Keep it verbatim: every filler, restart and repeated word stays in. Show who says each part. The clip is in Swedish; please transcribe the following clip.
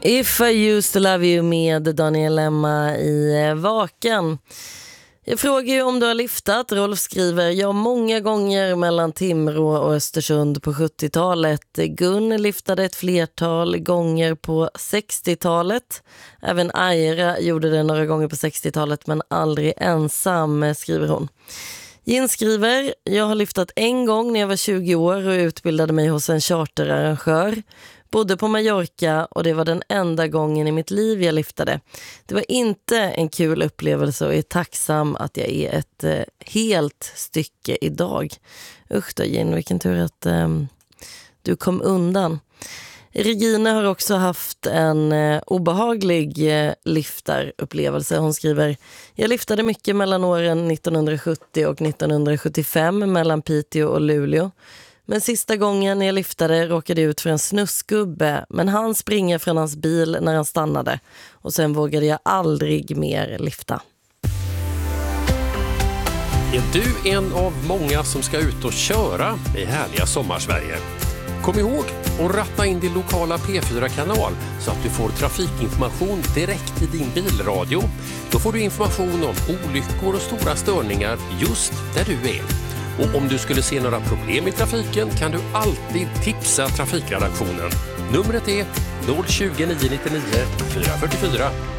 Speaker 1: If I used to love you med Daniel Lemma i Vaken. Jag frågar ju om du har liftat. Rolf skriver, ja, många gånger mellan Timrå och Östersund på sjuttiotalet. Gun liftade ett flertal gånger på sextiotalet. Även Aira gjorde det några gånger på sextiotalet, men aldrig ensam, skriver hon. Jin skriver, jag har liftat en gång när jag var tjugo år och utbildade mig hos en charterarrangör. Bodde på Mallorca och det var den enda gången i mitt liv jag liftade. Det var inte en kul upplevelse och är tacksam att jag är ett eh, helt stycke idag. Usch då, Jin, vilken tur att eh, du kom undan. Regina har också haft en eh, obehaglig eh, liftarupplevelse. Hon skriver, jag liftade mycket mellan åren nittonhundrasjuttio och nittonhundrasjuttiofem mellan Piteå och Luleå. Men sista gången jag liftade råkade jag ut för en snusgubbe, men han springer från hans bil när han stannade. Och sen vågade jag aldrig mer lifta.
Speaker 2: Är du en av många som ska ut och köra i härliga Sommarsverige? Kom ihåg att ratta in din lokala P fyra-kanal så att du får trafikinformation direkt i din bilradio. Då får du information om olyckor och stora störningar just där du är. Och om du skulle se några problem i trafiken kan du alltid tipsa trafikredaktionen. Numret är noll tjugo, nio nittionio, fyra fyrtiofyra.